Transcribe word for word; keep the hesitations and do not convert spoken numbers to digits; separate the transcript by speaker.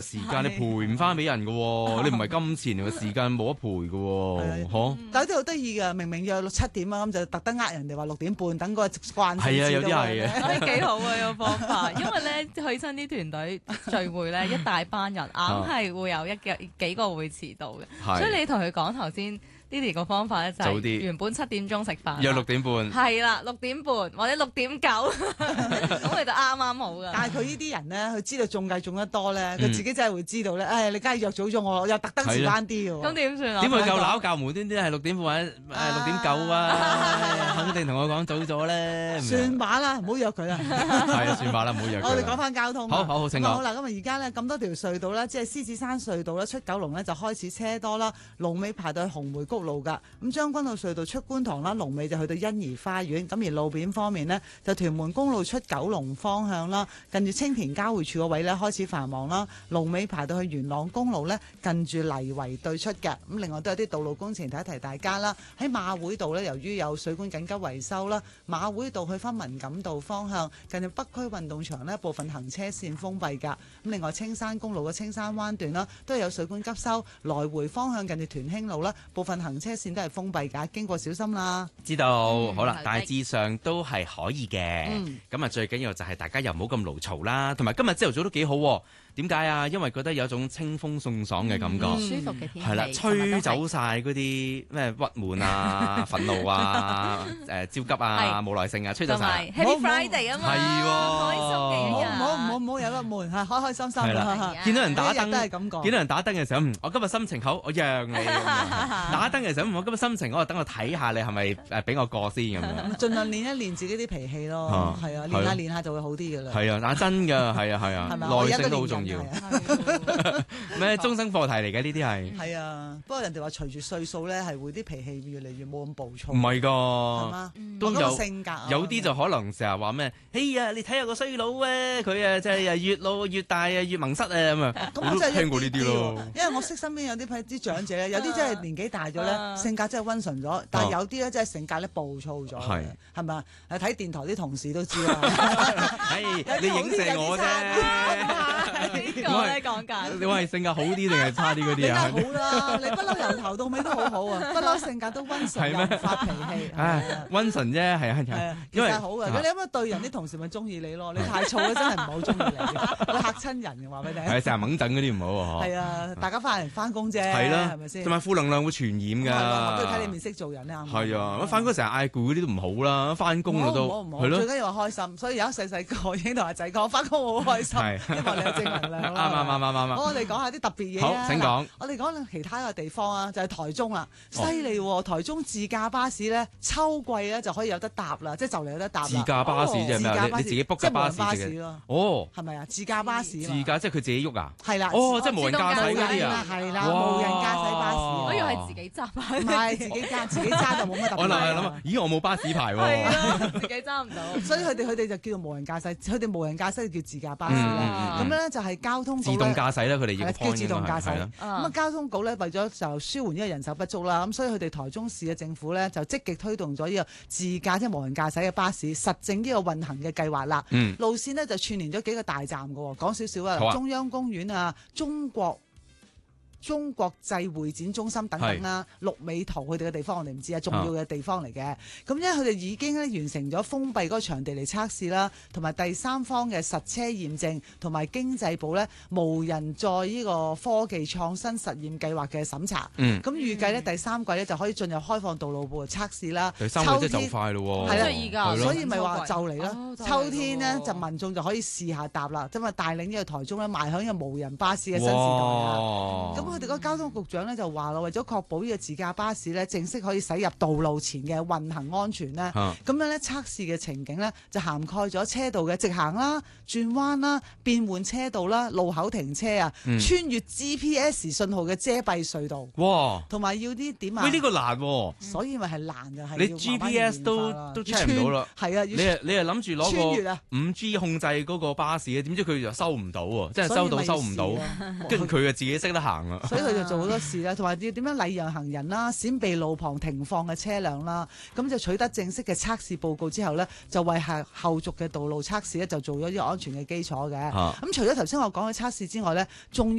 Speaker 1: 時間，你賠唔翻俾人㗎喎，你唔係金錢嚟嘅，時間冇得賠㗎喎，嗬。
Speaker 2: 但有啲好得意㗎，明明約六七點啊，咁就特登呃人哋話六點半，等個慣性
Speaker 1: 係啊，有
Speaker 2: 知道
Speaker 1: 啲係嘅。
Speaker 3: 所以幾好啊呢個方法，因為咧去親啲團隊聚會咧，一大班人硬係會有一幾幾個會遲到嘅，
Speaker 1: 係
Speaker 3: 所以你同佢講頭先。Didi 個方法咧就係
Speaker 1: 早啲
Speaker 3: 原本七點鐘食飯，
Speaker 1: 約六點半，
Speaker 3: 係啦，六點半或者六點九，咁佢就啱啱好噶。
Speaker 2: 但係佢呢啲人咧，佢知道中計中得多咧，佢
Speaker 1: 嗯
Speaker 2: 自己真係會知道咧。誒，你梗係約早咗我，又特登遲翻啲嘅喎。
Speaker 3: 咁點算啊？
Speaker 1: 點會夠鬧教無端端係六點半或者誒六點九啊？肯定同我講早咗咧。
Speaker 2: 算把啦，唔好約佢啦。
Speaker 1: 係啊，算吧啦，唔好約佢啦。
Speaker 2: 我哋講翻交通。
Speaker 1: 好好好，請講。
Speaker 2: 好啦，咁啊而家咧咁多條隧道啦，即係獅子山隧道咧出九龍咧就開始車多啦，龍尾排到去紅梅谷路㗎。咁將軍澳隧道出觀塘啦，龍尾就去到欣怡花園。咁而路面方面呢，就屯門公路出九龍方向啦，近住青田交匯處個位呢開始繁忙啦，龍尾排到去元朗公路呢，近住泥圍對出嘅。咁另外都有啲道路工程，提一提大家啦。喺馬會道呢，由於有水管緊急維修啦，馬會道去翻文錦道方向，近住北區運動場呢，部分行車線封閉㗎。咁另外青山公路嘅青山灣段啦，都係有水管急修，來回方向近住屯興路啦，部分行車線都係封閉㗎，經過小心啦。
Speaker 1: 知道，
Speaker 3: 嗯
Speaker 1: 好啦，
Speaker 3: 好的
Speaker 1: 大致上都係可以嘅。咁啊、
Speaker 2: 嗯，
Speaker 1: 最緊要就係大家又唔好咁勞嘈啦，同埋今日朝頭早都幾好喎。點解啊？因為覺得有種清風送爽嘅感覺，
Speaker 3: 嗯舒服嘅天氣，
Speaker 1: 係啦，吹走晒嗰啲咩鬱悶啊、憤怒啊、誒焦急啊、冇耐性啊，吹走
Speaker 3: 同埋
Speaker 1: 晒。
Speaker 3: Happy Friday 啊嘛，
Speaker 1: 係喎
Speaker 3: 開心嘅一日
Speaker 2: 唔好唔好唔好唔好有鬱悶嚇，開開心心
Speaker 1: 係啦
Speaker 2: 啦。
Speaker 1: 見到人打
Speaker 2: 每一日都係咁
Speaker 1: 燈，
Speaker 2: 講
Speaker 1: 見到人打燈嘅時候，嗯我今日心情好，我讓你咁樣。打燈嘅時候，嗯我今日心情好，我等我睇下你係咪誒俾我過先咁樣。
Speaker 2: 盡量練一練自己啲脾氣咯
Speaker 1: 啊，
Speaker 2: 係啊，
Speaker 1: 係
Speaker 2: 練下
Speaker 1: 咯
Speaker 2: 練下就會好啲噶啦。
Speaker 1: 係啊，但真㗎，係啊係啊，
Speaker 2: 係咪？我而
Speaker 1: 耐
Speaker 2: 家都練
Speaker 1: 性都好重要。
Speaker 2: 緊係啊
Speaker 1: 咩終生課題嚟嘅呢啲係？
Speaker 2: 係啊，不過人哋話隨住歲數咧，係會啲脾氣越嚟越冇咁暴躁。
Speaker 1: 唔係
Speaker 2: 係
Speaker 1: 㗎，
Speaker 2: 嘛？
Speaker 1: 都
Speaker 2: 我嗰個
Speaker 1: 有
Speaker 2: 性格啊
Speaker 1: 有啲就可能成日話咩？哎呀，你睇下個衰佬咧，佢啊真係越老越大啊，越萌塞啊咁啊！
Speaker 2: 咁
Speaker 1: 我都
Speaker 2: 真係
Speaker 1: 聽過呢啲咯。
Speaker 2: 因為我識身邊有啲批啲長者咧，有啲真係年紀大咗咧，性格真係温順咗，但係有啲咧真係性格咧暴躁咗
Speaker 1: 係
Speaker 2: 嘅，係咪啊？誒睇電台啲同事都知啦。
Speaker 1: 唉，你影射我啫。
Speaker 3: 邊個咧講緊？
Speaker 1: 你話係性格好啲定係差啲嗰
Speaker 2: 你梗係
Speaker 1: 啲啊？
Speaker 2: 好啦，你不嬲由頭到尾都好好啊，不嬲性格都温順
Speaker 1: 係咩
Speaker 2: 又唔發脾氣。係
Speaker 1: 唉
Speaker 2: 啊，
Speaker 1: 温順啫，係啊
Speaker 2: 係
Speaker 1: 係
Speaker 2: 啊，其
Speaker 1: 因為
Speaker 2: 實好嘅。咁你咁樣對人啲同事咪中意你咯？你太燥咧，真係唔係好中意你嘅，會嚇親人嘅話俾你聽。
Speaker 1: 係成日掹整嗰啲唔好喎。
Speaker 2: 係啊，大家翻嚟翻工啫，
Speaker 1: 係啦，
Speaker 2: 係咪先？
Speaker 1: 同埋負能量會傳染
Speaker 2: 係啊，我都要睇你
Speaker 1: 㗎。
Speaker 2: 面色做人啦。
Speaker 1: 係啊，咁翻工成日嗌攰嗰啲都唔好啦，翻工
Speaker 2: 唔好
Speaker 1: 啦都
Speaker 2: 唔好唔好，
Speaker 1: 係咯
Speaker 2: 最。緊要係開心。所以而家細細個已經同阿仔講，翻工好開心，
Speaker 1: 係
Speaker 2: 希望你有正能量
Speaker 1: 啱
Speaker 2: 啦。
Speaker 1: 啱啱啱啱
Speaker 2: 好，
Speaker 1: 啱。
Speaker 2: 我哋講下啲特別嘢
Speaker 1: 好
Speaker 2: 啊。
Speaker 1: 請講。
Speaker 2: 我哋講其他嘅地方啊，就係台中啦，犀
Speaker 1: 哦
Speaker 2: 利喎！台中自駕巴士咧，秋季咧就可以有得搭啦，即係就嚟有得搭啦。
Speaker 1: 自駕巴士即係咩啊？
Speaker 2: 自駕巴士
Speaker 1: 你你自己 book
Speaker 2: 即係無
Speaker 1: 架巴士
Speaker 2: 人巴士
Speaker 1: 嘅。
Speaker 2: 咯，
Speaker 1: 哦，
Speaker 2: 係咪啊？自駕巴士啊嘛
Speaker 1: 自駕即係佢自己喐啊？
Speaker 2: 係啦。
Speaker 1: 哦，即係無人駕駛嗰啲
Speaker 2: 係啦
Speaker 1: 啊？
Speaker 2: 係啦，
Speaker 1: 哇
Speaker 2: 無人駕駛巴士。
Speaker 3: 我以為係自己揸
Speaker 2: 唔係自己揸，自己揸就冇乜特別。
Speaker 1: 我諗係諗啊，咦，我冇巴士牌
Speaker 3: 係
Speaker 1: 喎。
Speaker 3: 啊，自己揸唔到。
Speaker 2: 所以佢哋佢哋就叫做無人駕駛，佢哋無人駕駛就叫自駕巴士
Speaker 1: 嗯
Speaker 2: 啦。咁樣咧就係交通局
Speaker 1: 自
Speaker 2: 咧
Speaker 1: 動駕駛啦，佢哋要
Speaker 2: 係啦叫自動駕駛。
Speaker 1: 係啦
Speaker 2: 咁啊，交通局咧為咗就舒緩呢個人手不足啦，咁所以佢哋台中市嘅政府咧就積極推動咗呢個自駕即係無人駕駛嘅巴士實證呢個運行嘅計劃啦。
Speaker 1: 嗯
Speaker 2: 路線呢就串連咗幾個大站㗎喎，講少少
Speaker 1: 好啊
Speaker 2: 啊，中央公園啊，中國。中國際會展中心等等啦，綠美圖佢哋嘅地方我哋唔知啊，重要嘅地方嚟嘅。咁因為佢哋已經咧完成咗封閉嗰個場地嚟測試啦，同埋第三方嘅實車驗證，同埋經濟部咧無人載呢個科技創新實驗計劃嘅審查。
Speaker 1: 嗯，
Speaker 2: 咁預計咧第三季咧就可以進入開放道路部測試啦。
Speaker 1: 第三季即係就快咯喎。
Speaker 2: 係啦
Speaker 3: 即係而家
Speaker 1: 係咯
Speaker 2: 所以咪話就嚟啦
Speaker 3: 哦，就嚟
Speaker 2: 秋天咧
Speaker 3: 咯
Speaker 2: 就民眾就可以試下搭啦，咁啊帶領呢個台中咧邁向呢個無人巴士嘅新時代啊！
Speaker 1: 哇
Speaker 2: 咁佢哋個交通局長咧就話啦，為咗確保呢個自駕巴士咧正式可以駛入道路前嘅運行安全咧，
Speaker 1: 啊
Speaker 2: 咁樣咧測試嘅情景咧就涵蓋咗車道嘅直行啦、轉彎啦、變換車道啦、路口停車啊、
Speaker 1: 嗯
Speaker 2: 穿越 G P S 信號嘅遮蔽隧道，
Speaker 1: 哇！
Speaker 2: 同埋要啲點啊？
Speaker 1: 喂，呢個難喎，
Speaker 2: 所以咪係難就係
Speaker 1: 你
Speaker 2: 要
Speaker 1: G
Speaker 2: 慢慢
Speaker 1: P S
Speaker 2: 研
Speaker 1: 都
Speaker 2: 發啦
Speaker 1: 都
Speaker 2: 要
Speaker 1: check 唔到啦
Speaker 2: 穿係啊，
Speaker 1: 你
Speaker 2: 要
Speaker 1: 係你係諗住攞
Speaker 2: 穿越啊
Speaker 1: 個五 G 控制嗰個巴士嘅，點知佢又收唔到喎，即係收到
Speaker 2: 所以咪要
Speaker 1: 收唔到
Speaker 2: 試咯，
Speaker 1: 跟住佢就自己識得行啦。
Speaker 2: 所以佢就做好多事啦，同埋要點樣禮讓行人啦、閃避路旁停放嘅車輛啦，咁就取得正式嘅測試報告之後呢，就為後後續嘅道路測試咧就做咗呢個安全嘅基礎嘅。咁、
Speaker 1: 啊
Speaker 2: 除咗頭先我講嘅測試之外呢，仲